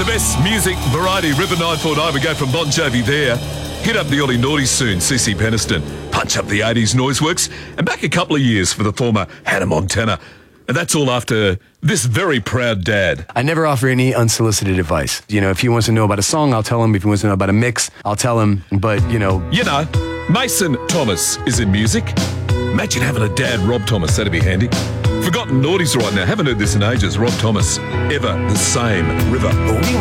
best music, variety, River 949. We go from Bon Jovi there. Hit up the early noughties soon, CeCe Peniston. Punch up the 80s Noiseworks. And back a couple of years for the former Hannah Montana. And that's all after this very proud dad. I never offer any unsolicited advice. You know, if he wants to know about a song, I'll tell him. If he wants to know about a mix, I'll tell him. But, You know, Mason Thomas is in music. Imagine having a dad, Rob Thomas. That'd be handy. Forgotten noughties right now. Haven't heard this in ages. Rob Thomas, Ever the Same River.